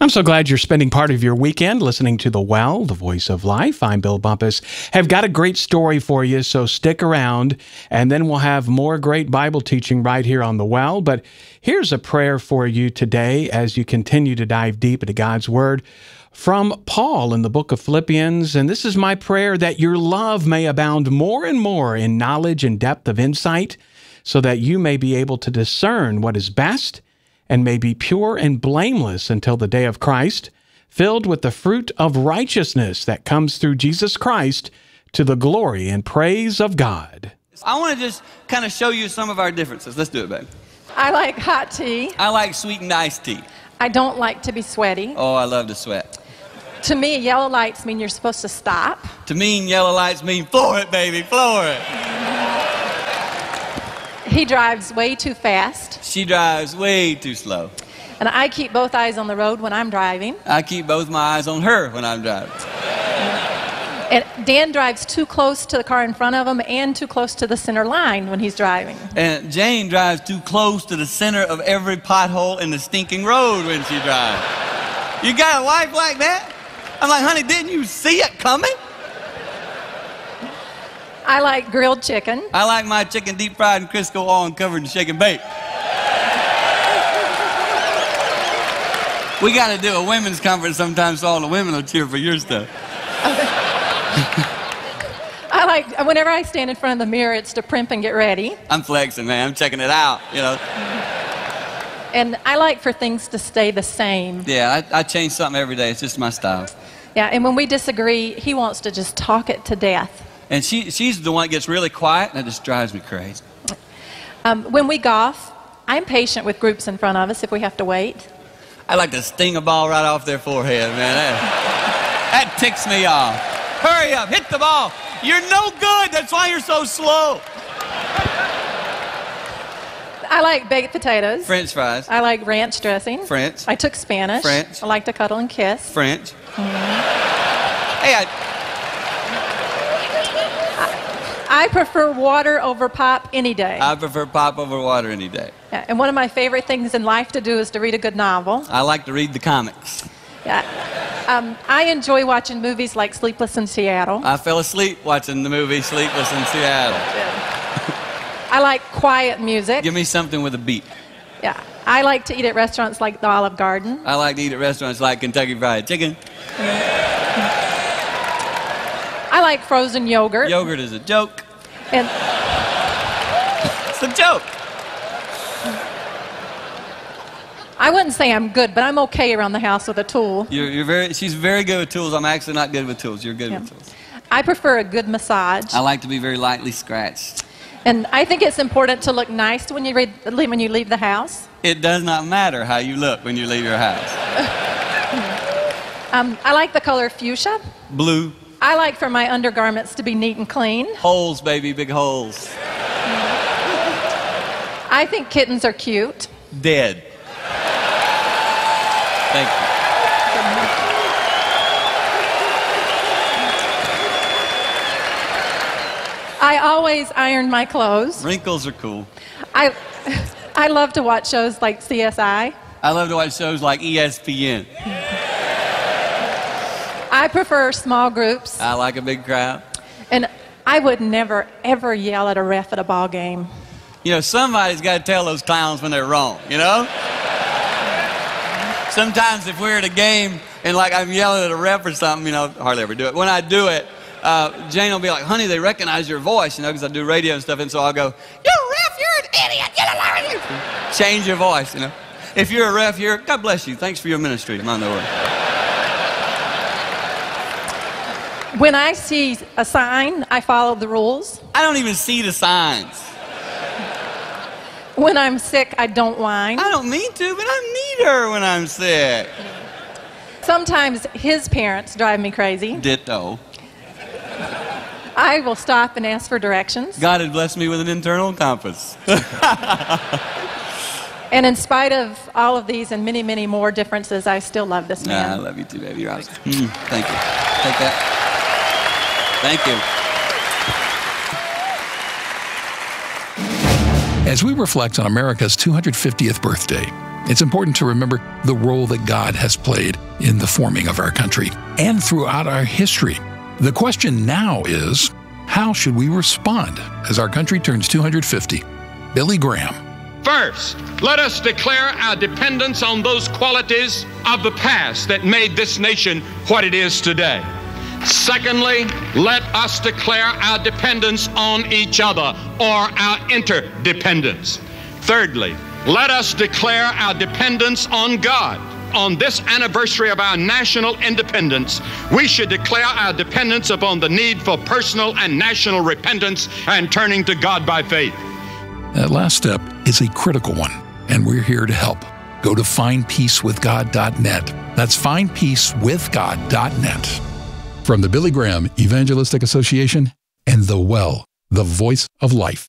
I'm so glad you're spending part of your weekend listening to The Well, the Voice of Life. I'm Bill Bumpus. Have got a great story for you, so stick around, and then we'll have more great Bible teaching right here on The Well. But here's a prayer for you today as you continue to dive deep into God's Word from Paul in the book of Philippians. And this is my prayer, that your love may abound more and more in knowledge and depth of insight, so that you may be able to discern what is best and may be pure and blameless until the day of Christ, filled with the fruit of righteousness that comes through Jesus Christ, to the glory and praise of God. I want to just kind of show you some of our differences. Let's do it, babe. I like hot tea. I like sweetened iced tea. I don't like to be sweaty. Oh, I love to sweat. To me, yellow lights mean you're supposed to stop. To me, yellow lights mean floor it, baby, floor it. He drives way too fast. She drives way too slow. And I keep both eyes on the road when I'm driving. I keep both my eyes on her when I'm driving. And Dan drives too close to the car in front of him and too close to the center line when he's driving. And Jane drives too close to the center of every pothole in the stinking road when she drives. You got a wife like that? I'm like, honey, didn't you see it coming? I like grilled chicken. I like my chicken deep fried in Crisco oil and covered in shake and bake. We got to do a women's conference sometime so all the women will cheer for your stuff. I like, whenever I stand in front of the mirror, it's to primp and get ready. I'm flexing, man. I'm checking it out, you know. And I like for things to stay the same. Yeah, I change something every day. It's just my style. Yeah, and when we disagree, he wants to just talk it to death. And she's the one that gets really quiet, and that just drives me crazy. When we golf, I'm patient with groups in front of us if we have to wait. I like to sting a ball right off their forehead, man. That ticks me off. Hurry up, hit the ball. You're no good. That's why you're so slow. I like baked potatoes. French fries. I like ranch dressing. French. I took Spanish. French. I like to cuddle and kiss. French. Mm-hmm. Hey, I prefer water over pop any day. I prefer pop over water any day. Yeah, and one of my favorite things in life to do is to read a good novel. I like to read the comics. Yeah. I enjoy watching movies like Sleepless in Seattle. I fell asleep watching the movie Sleepless in Seattle. I like quiet music. Give me something with a beat. Yeah. I like to eat at restaurants like the Olive Garden. I like to eat at restaurants like Kentucky Fried Chicken. I like frozen yogurt. Yogurt is a joke. And it's a joke. I wouldn't say I'm good, but I'm okay around the house with a tool. She's very good with tools. I'm actually not good with tools. You're good with tools. I prefer a good massage. I like to be very lightly scratched. And I think it's important to look nice when you leave the house. It does not matter how you look when you leave your house. I like the color fuchsia. Blue. I like for my undergarments to be neat and clean. Holes, baby, big holes. I think kittens are cute. Dead. Thank you. I always iron my clothes. Wrinkles are cool. I love to watch shows like CSI. I love to watch shows like ESPN. I prefer small groups. I like a big crowd. And I would never, ever yell at a ref at a ball game. You know, somebody's got to tell those clowns when they're wrong, you know? Sometimes if we're at a game and like I'm yelling at a ref or something, you know, hardly ever do it. When I do it, Jane will be like, honey, they recognize your voice, you know, because I do radio and stuff, and so I'll go, you ref, you're an idiot, change your voice, you know. If you're a ref, God bless you, thanks for your ministry, mind the word. When I see a sign, I follow the rules. I don't even see the signs. When I'm sick, I don't whine. I don't mean to, but I need her when I'm sick. Sometimes his parents drive me crazy. Ditto. I will stop and ask for directions. God had blessed me with an internal compass. And in spite of all of these and many, many more differences, I still love this man. I love you too, baby. You're awesome. Thank you. Take that. Thank you. As we reflect on America's 250th birthday, It's important to remember the role that God has played in the forming of our country and throughout our history. The question now is, how should we respond as our country turns 250? Billy Graham. First, let us declare our dependence on those qualities of the past that made this nation what it is today. Secondly, let us declare our dependence on each other, or our interdependence. Thirdly, let us declare our dependence on God. On this anniversary of our national independence, we should declare our dependence upon the need for personal and national repentance and turning to God by faith. That last step is a critical one, and we're here to help. Go to findpeacewithgod.net. That's findpeacewithgod.net. From the Billy Graham Evangelistic Association and The Well, the voice of life.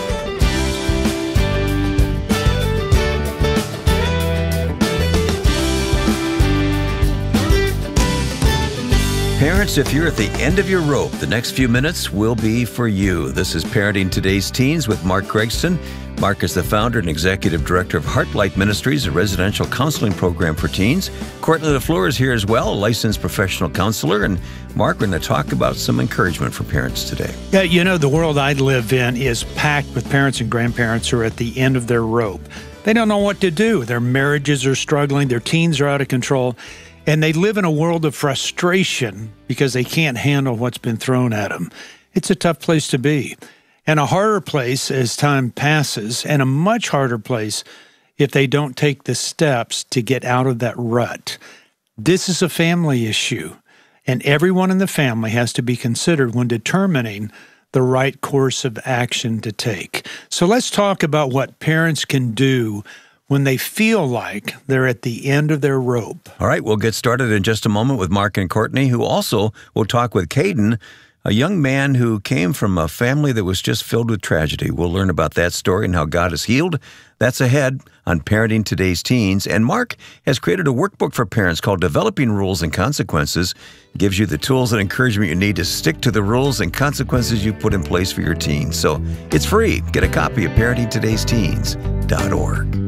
Parents, if you're at the end of your rope, the next few minutes will be for you. This is Parenting Today's Teens with Mark Gregston. Mark is the founder and executive director of Heartlight Ministries, a residential counseling program for teens. Courtney LaFleur is here as well, a licensed professional counselor. And Mark, we're going to talk about some encouragement for parents today. Yeah, you know, the world I live in is packed with parents and grandparents who are at the end of their rope. They don't know what to do. Their marriages are struggling. Their teens are out of control. And they live in a world of frustration because they can't handle what's been thrown at them. It's a tough place to be. And a harder place as time passes, and a much harder place if they don't take the steps to get out of that rut. This is a family issue, and everyone in the family has to be considered when determining the right course of action to take. So let's talk about what parents can do when they feel like they're at the end of their rope. All right, we'll get started in just a moment with Mark and Courtney, who also will talk with Caden, a young man who came from a family that was just filled with tragedy. We'll learn about that story and how God has healed. That's ahead on Parenting Today's Teens. And Mark has created a workbook for parents called Developing Rules and Consequences. It gives you the tools and encouragement you need to stick to the rules and consequences you put in place for your teens. So it's free. Get a copy at parentingtodaysteens.org.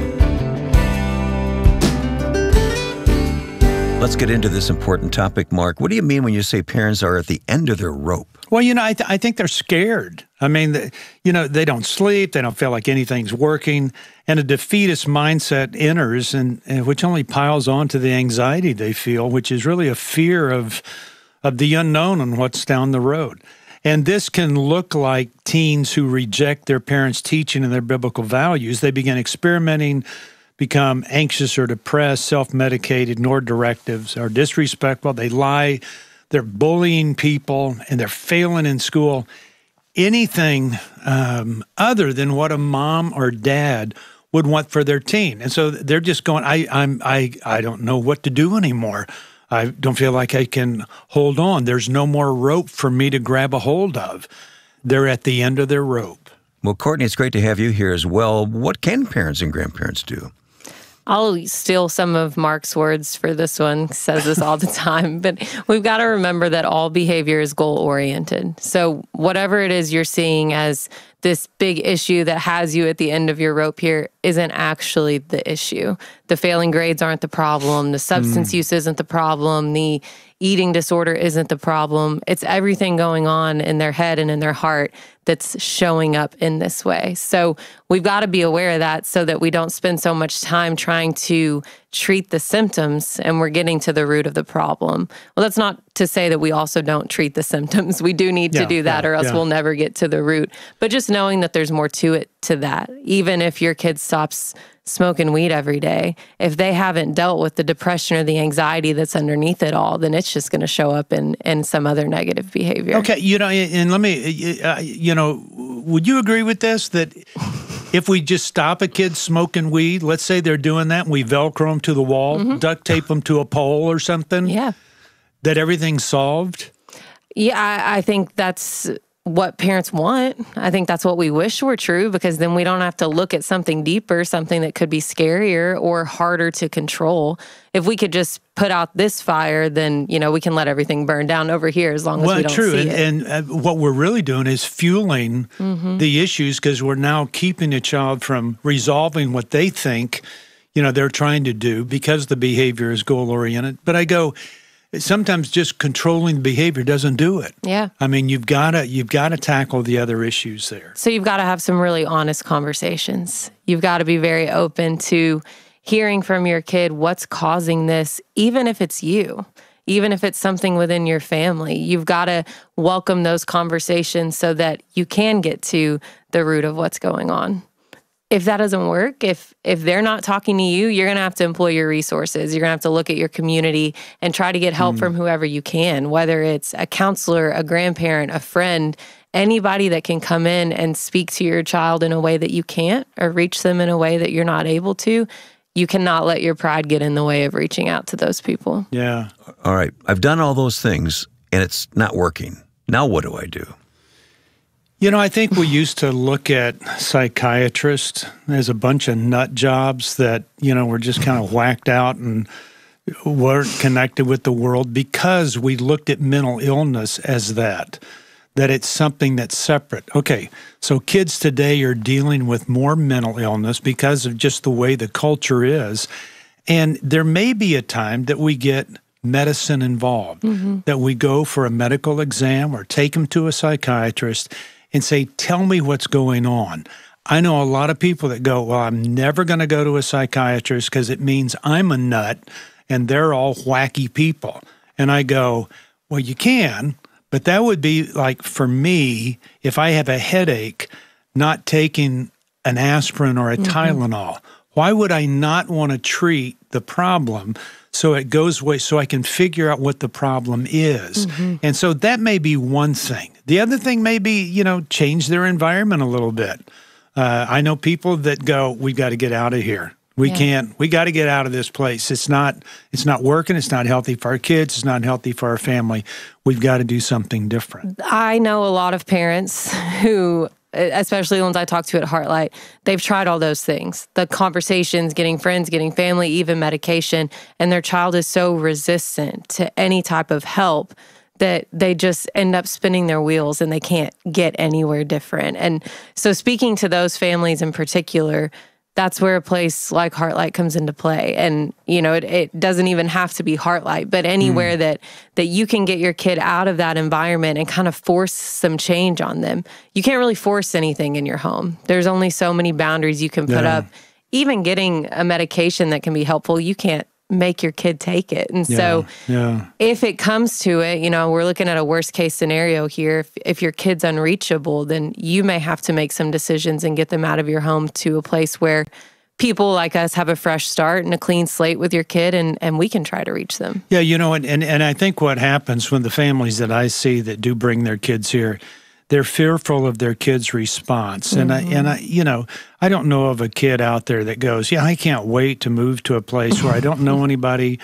Let's get into this important topic, Mark. What do you mean when you say parents are at the end of their rope? Well, you know, I think they're scared. I mean, they don't sleep. They don't feel like anything's working. And a defeatist mindset enters, and which only piles on to the anxiety they feel, which is really a fear of the unknown and what's down the road. And this can look like teens who reject their parents' teaching and their biblical values. They begin experimenting, become anxious or depressed, self-medicate, ignore directives, are disrespectful, they lie, they're bullying people, and they're failing in school. Anything other than what a mom or dad would want for their teen. And so they're just going, I don't know what to do anymore. I don't feel like I can hold on. There's no more rope for me to grab a hold of. They're at the end of their rope. Well, Courtney, it's great to have you here as well. What can parents and grandparents do? I'll steal some of Mark's words for this one. He says this all the time, but we've got to remember that all behavior is goal-oriented. So whatever it is you're seeing as this big issue that has you at the end of your rope here isn't actually the issue. The failing grades aren't the problem. The substance use isn't the problem. The eating disorder isn't the problem. It's everything going on in their head and in their heart that's showing up in this way. So we've got to be aware of that so that we don't spend so much time trying to treat the symptoms and we're getting to the root of the problem. Well, that's not to say that we also don't treat the symptoms. We do need to do that or else we'll never get to the root. But just knowing that there's more to it to that. Even if your kid stops smoking weed every day, if they haven't dealt with the depression or the anxiety that's underneath it all, then it's just going to show up in some other negative behavior. Okay, and let me, would you agree with this, that if we just stop a kid smoking weed, let's say they're doing that, and we Velcro them to the wall, duct tape them to a pole or something, that everything's solved? Yeah, I think that's what parents want. I think that's what we wish were true, because then we don't have to look at something deeper, something that could be scarier or harder to control. If we could just put out this fire, then, we can let everything burn down over here as long as we don't see it. And what we're really doing is fueling the issues, because we're now keeping a child from resolving what they think they're trying to do because the behavior is goal-oriented. But I go, sometimes just controlling the behavior doesn't do it. Yeah. I mean, you've got to tackle the other issues there. So you've got to have some really honest conversations. You've got to be very open to hearing from your kid what's causing this, even if it's you, even if it's something within your family. You've got to welcome those conversations so that you can get to the root of what's going on. If that doesn't work, if they're not talking to you, you're going to have to employ your resources. You're going to have to look at your community and try to get help from whoever you can, whether it's a counselor, a grandparent, a friend, anybody that can come in and speak to your child in a way that you can't, or reach them in a way that you're not able to. You cannot let your pride get in the way of reaching out to those people. Yeah. All right. I've done all those things, and it's not working. Now what do I do? I think we used to look at psychiatrists as a bunch of nut jobs that, were just kind of whacked out and weren't connected with the world because we looked at mental illness as that it's something that's separate. Okay, so kids today are dealing with more mental illness because of just the way the culture is. And there may be a time that we get medicine involved, that we go for a medical exam or take them to a psychiatrist and say, tell me what's going on. I know a lot of people that go, well, I'm never going to go to a psychiatrist because it means I'm a nut and they're all wacky people. And I go, well, you can, but that would be like for me, if I have a headache, not taking an aspirin or a Tylenol. Why would I not want to treat the problem so it goes away, so I can figure out what the problem is? And so that may be one thing. The other thing may be, change their environment a little bit. I know people that go, we've got to get out of here. We got to get out of this place. It's not working. It's not healthy for our kids. It's not healthy for our family. We've got to do something different. I know a lot of parents who, especially the ones I talk to at Heartlight, they've tried all those things. The conversations, getting friends, getting family, even medication, and their child is so resistant to any type of help that they just end up spinning their wheels and they can't get anywhere different. And so speaking to those families in particular, that's where a place like Heartlight comes into play. And, it doesn't even have to be Heartlight, but anywhere that you can get your kid out of that environment and kind of force some change on them. You can't really force anything in your home. There's only so many boundaries you can put up. Even getting a medication that can be helpful, you can't make your kid take it. And so if it comes to it, we're looking at a worst case scenario here. If your kid's unreachable, then you may have to make some decisions and get them out of your home to a place where people like us have a fresh start and a clean slate with your kid, and we can try to reach them. Yeah, and I think what happens when the families that I see that do bring their kids here, they're fearful of their kid's response. And I don't know of a kid out there that goes, yeah, I can't wait to move to a place where I don't know anybody,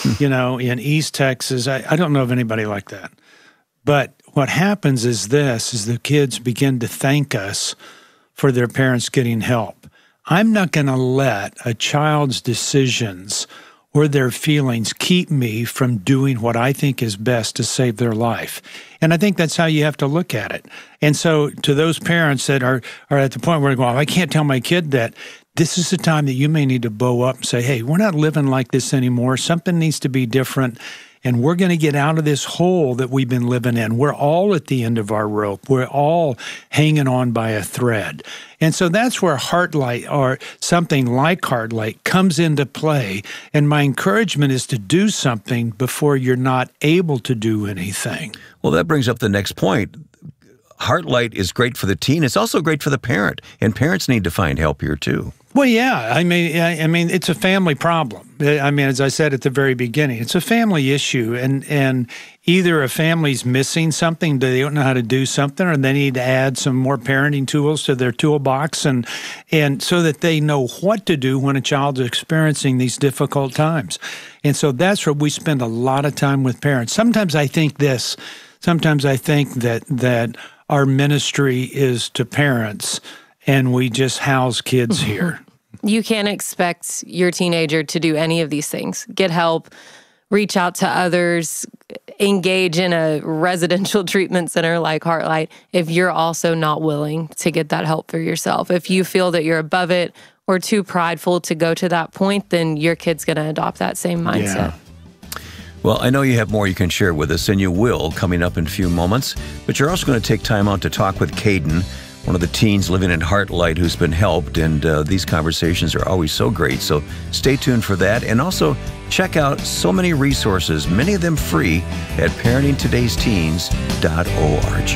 in East Texas. I don't know of anybody like that. But what happens is the kids begin to thank us for their parents getting help. I'm not going to let a child's decisions or their feelings keep me from doing what I think is best to save their life. And I think that's how you have to look at it. And so to those parents that are at the point where they go, I can't tell my kid that, this is the time that you may need to bow up and say, hey, we're not living like this anymore. Something needs to be different. And we're going to get out of this hole that we've been living in. We're all at the end of our rope. We're all hanging on by a thread. And so that's where Heartlight or something like Heartlight comes into play. And my encouragement is to do something before you're not able to do anything. Well, that brings up the next point. Heartlight is great for the teen. It's also great for the parent. And parents need to find help here, too. Well, yeah. I mean, it's a family problem. I mean, as I said at the very beginning, it's a family issue, and either a family's missing something, they don't know how to do something, or they need to add some more parenting tools to their toolbox, and so that they know what to do when a child's experiencing these difficult times. And so that's where we spend a lot of time with parents. Sometimes I think that our ministry is to parents, and we just house kids here. You can't expect your teenager to do any of these things. Get help, reach out to others, engage in a residential treatment center like Heartlight if you're also not willing to get that help for yourself. If you feel that you're above it or too prideful to go to that point, then your kid's going to adopt that same mindset. Well, I know you have more you can share with us, and you will coming up in a few moments, but you're also going to take time out to talk with Caden, one of the teens living in Heartlight who's been helped, and these conversations are always so great, so stay tuned for that. And also check out so many resources, many of them free, at parentingtodaysteens.org.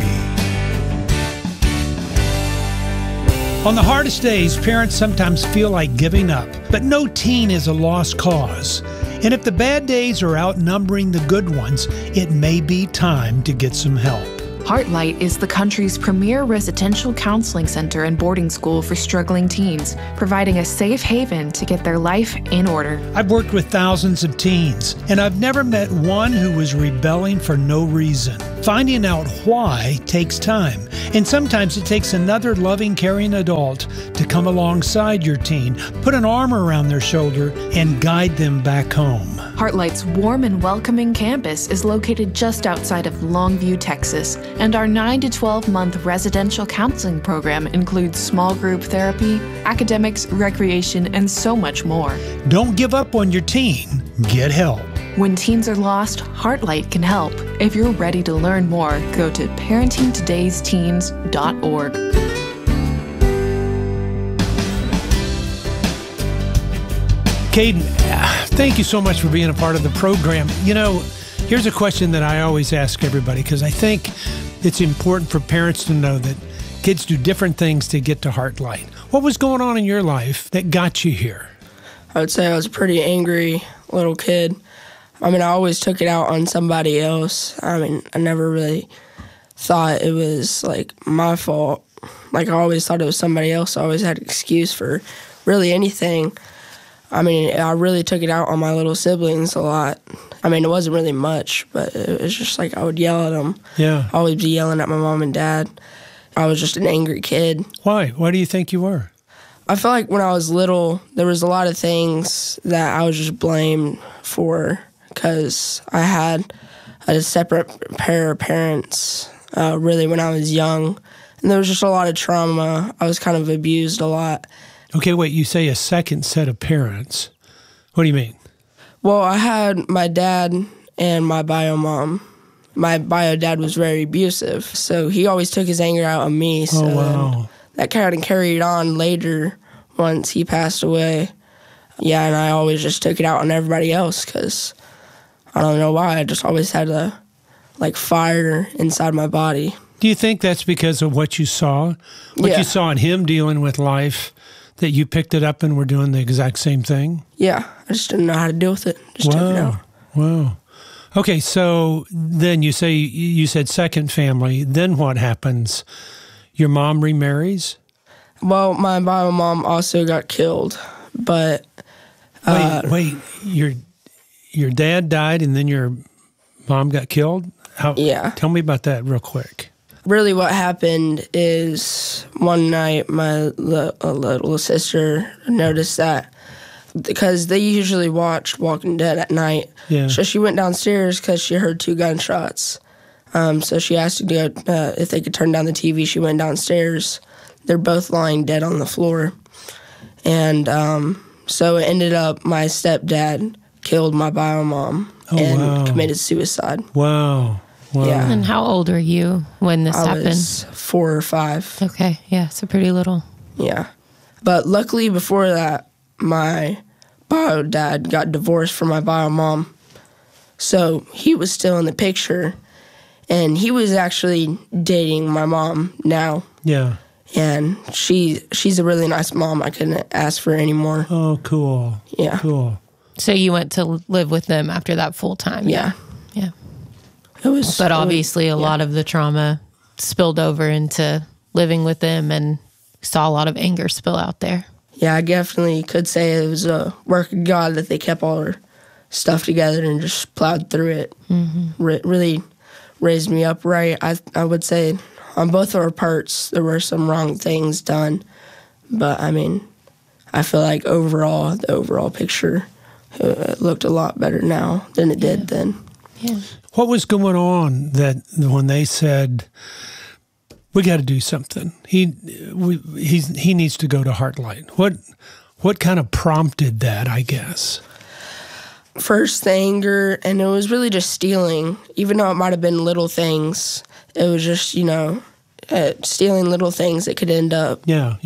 On the hardest days, parents sometimes feel like giving up, but no teen is a lost cause. And if the bad days are outnumbering the good ones, it may be time to get some help. Heartlight is the country's premier residential counseling center and boarding school for struggling teens, providing a safe haven to get their life in order. I've worked with thousands of teens, and I've never met one who was rebelling for no reason. Finding out why takes time, and sometimes it takes another loving, caring adult to come alongside your teen, put an arm around their shoulder, and guide them back home. Heartlight's warm and welcoming campus is located just outside of Longview, Texas, and our 9 to 12-month residential counseling program includes small group therapy, academics, recreation, and so much more. Don't give up on your teen. Get help. When teens are lost, Heartlight can help. If you're ready to learn more, go to parentingtodaysteens.org. Caden, thank you so much for being a part of the program. You know, here's a question that I always ask everybody, because I think it's important for parents to know that kids do different things to get to Heartlight. What was going on in your life that got you here? I would say I was a pretty angry little kid. I mean, I always took it out on somebody else. I mean, I never really thought it was, like, my fault. Like, I always thought it was somebody else. I always had an excuse for really anything. I mean, I really took it out on my little siblings a lot. I mean, it wasn't really much, but it was just like I would yell at them. Yeah. I always be yelling at my mom and dad. I was just an angry kid. Why? Why do you think you were? I feel like when I was little, there was a lot of things that I was just blamed for because I had a separate pair of parents, really, when I was young. And there was just a lot of trauma. I was kind of abused a lot. Okay, wait, you say a second set of parents. What do you mean? Well, I had my dad and my bio mom. My bio dad was very abusive, so he always took his anger out on me. So wow. That kind of carried on later once he passed away. Yeah, and I always just took it out on everybody else because I don't know why. I just always had a, like, fire inside my body. Do you think that's because of what you saw? What you saw in him dealing with life, that you picked it up and were doing the exact same thing? Yeah, I just didn't know how to deal with it. Just took it out. Wow. Okay, so then you said second family. Then what happens? Your mom remarries? Well, my bio mom also got killed, but wait. Your dad died and then your mom got killed? Yeah. Tell me about that real quick. Really what happened is one night my little sister noticed that because they usually watch Walking Dead at night. Yeah. So she went downstairs because she heard 2 gunshots. So she asked to go, if they could turn down the TV. She went downstairs. They're both lying dead on the floor. And so it ended up my stepdad killed my bio mom and committed suicide. Wow. Wow. Yeah. And how old are you when this happened? I was 4 or 5. Okay, yeah, so pretty little. Yeah. But luckily before that, my bio dad got divorced from my bio mom. So he was still in the picture, and he was actually dating my mom now. Yeah. And she's a really nice mom. I couldn't ask for any more. Oh, cool. Yeah. Cool. So you went to live with them after that full time? Yeah. Yeah. But obviously a lot of the trauma spilled over into living with them, and saw a lot of anger spill out there. Yeah, I definitely could say it was a work of God that they kept all their stuff together and just plowed through it. Mm-hmm. Really raised me up right. I would say on both of our parts there were some wrong things done, but I mean, I feel like the overall picture looked a lot better now than it did then. Yeah. What was going on that when they said, we got to do something, he needs to go to Heartlight? What kind of prompted that, I guess? First, the anger, and it was really just stealing. Even though it might have been little things, it was just, stealing little things that could end up. Yeah.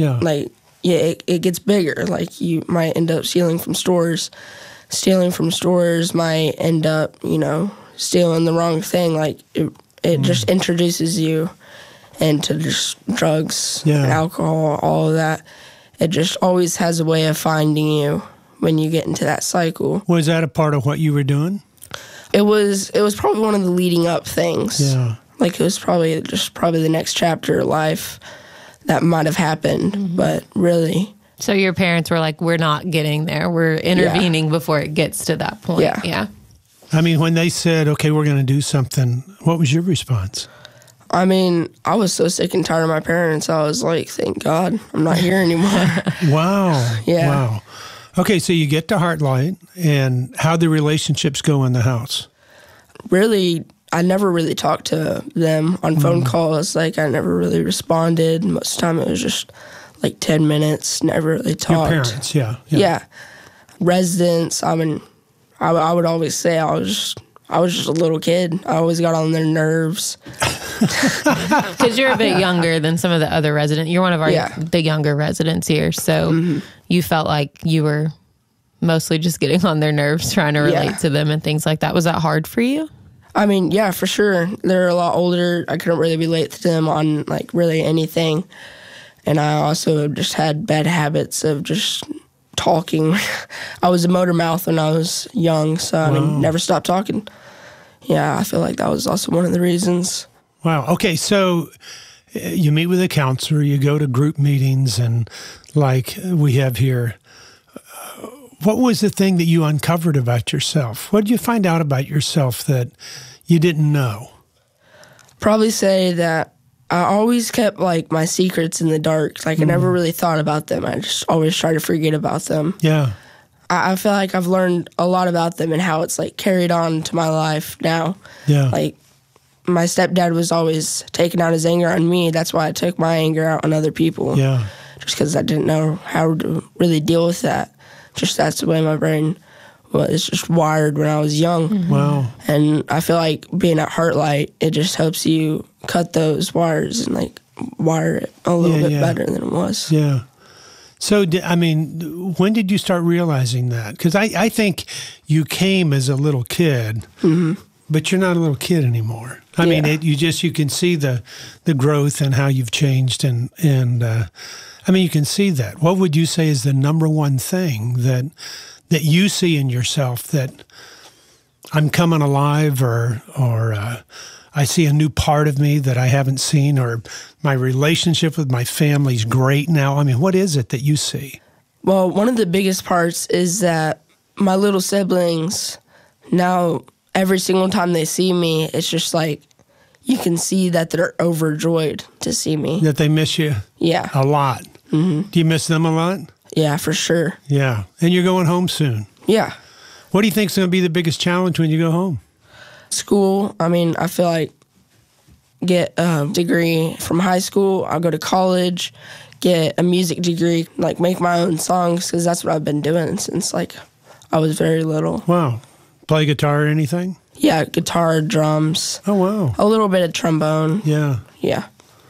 It gets bigger. Like, you might end up stealing from stores. Stealing from stores might end up, stealing the wrong thing. Like, it just introduces you into just drugs and alcohol, all of that. It just always has a way of finding you when you get into that cycle. Was that a part of what you were doing? It was probably one of the leading up things. Yeah. Like, it was probably the next chapter of life that might have happened, but really. So your parents were like, we're not getting there. We're intervening before it gets to that point. Yeah. I mean, when they said, okay, we're going to do something, what was your response? I mean, I was so sick and tired of my parents. I was like, thank God I'm not here anymore. Wow. Yeah. Wow. Okay, so you get to Heartlight, and how'd the relationships go in the house? Really, I never really talked to them on phone calls. Like, I never really responded. Most of the time it was just like 10 minutes, never really talked. Your parents, Yeah. Residents, I mean, I would always say I was just a little kid. I always got on their nerves. Because you're a bit younger than some of the other residents. You're one of the younger residents here. So you felt like you were mostly just getting on their nerves, trying to relate to them and things like that. Was that hard for you? I mean, yeah, for sure. They're a lot older. I couldn't really relate to them on, like, really anything. And I also just had bad habits of just talking. I was a motor mouth when I was young, so I mean, never stopped talking. Yeah, I feel like that was also one of the reasons. Wow. Okay, so you meet with a counselor, you go to group meetings, and like we have here, what was the thing that you uncovered about yourself? What did you find out about yourself that you didn't know? Probably say that I always kept, like, my secrets in the dark. Like, I never really thought about them. I just always tried to forget about them. Yeah. I feel like I've learned a lot about them and how it's, like, carried on to my life now. Yeah. Like, my stepdad was always taking out his anger on me. That's why I took my anger out on other people. Yeah. Just because I didn't know how to really deal with that. Just that's the way my brain was just wired when I was young. Wow. And I feel like being at Heartlight, it just helps you cut those wires and, like, wire it a little bit better than it was. Yeah. So, when did you start realizing that? Because I think you came as a little kid, but you're not a little kid anymore. I mean, you can see the growth and how you've changed, and you can see that. What would you say is the number one thing that you see in yourself that I'm coming alive, or I see a new part of me that I haven't seen, or my relationship with my family's great now? I mean, what is it that you see? Well, one of the biggest parts is that my little siblings, now every single time they see me, it's just like you can see that they're overjoyed to see me. That they miss you? Yeah. A lot. Do you miss them a lot? Yeah, for sure. Yeah. And you're going home soon? Yeah. What do you think is going to be the biggest challenge when you go home? School. I mean, I feel like get a degree from high school. I'll go to college, get a music degree, like make my own songs, because that's what I've been doing since, like, I was very little. Wow. Play guitar or anything? Yeah, guitar, drums. Oh, wow. A little bit of trombone. Yeah. Yeah.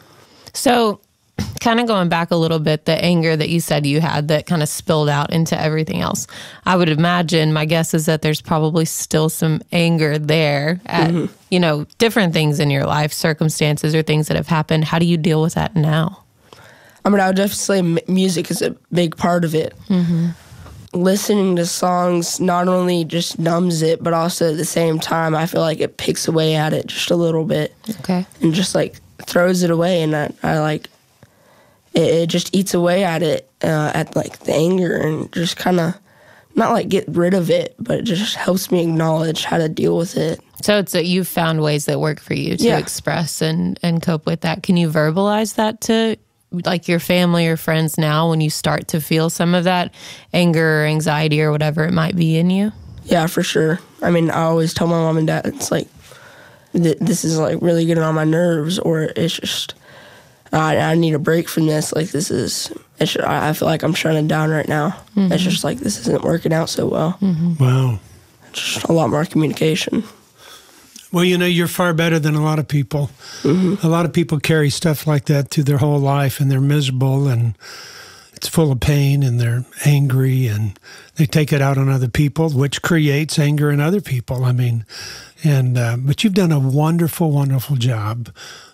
So kind of going back a little bit, the anger that you said you had that kind of spilled out into everything else. I would imagine, my guess is that there's probably still some anger there at, different things in your life, circumstances or things that have happened. How do you deal with that now? I mean, I would definitely say music is a big part of it. Listening to songs not only just numbs it, but also at the same time, I feel like it picks away at it just a little bit. Okay. And just, like, throws it away, and I like... It just eats away at it, at, like, the anger, and just kind of, not, like, get rid of it, but it just helps me acknowledge how to deal with it. So it's that you've found ways that work for you to express and cope with that. Can you verbalize that to, like, your family or friends now when you start to feel some of that anger or anxiety or whatever it might be in you? Yeah, for sure. I mean, I always tell my mom and dad, it's like, this is, like, really getting on my nerves, or it's just... I need a break from this. Like, I feel like I'm shutting down right now. Mm-hmm. It's just like, this isn't working out so well. Mm-hmm. Wow. Just a lot more communication. Well, you're far better than a lot of people. Mm-hmm. A lot of people carry stuff like that through their whole life, and they're miserable, and it's full of pain, and they're angry, and they take it out on other people, which creates anger in other people. I mean, but you've done a wonderful, wonderful job.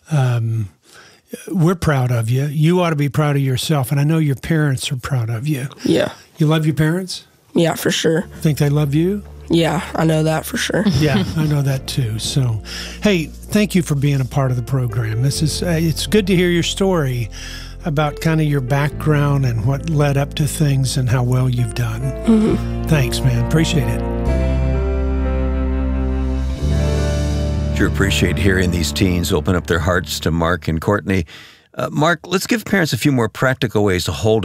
We're proud of you. You ought to be proud of yourself, and I know your parents are proud of you. Yeah. You love your parents? Yeah, for sure. Think they love you? Yeah, I know that for sure. Yeah, I know that too. So, hey, thank you for being a part of the program. It's good to hear your story about kind of your background and what led up to things and how well you've done. Mm-hmm. Thanks, man. Appreciate it. Sure appreciate hearing these teens open up their hearts to Mark and Courtney. Mark, let's give parents a few more practical ways to hold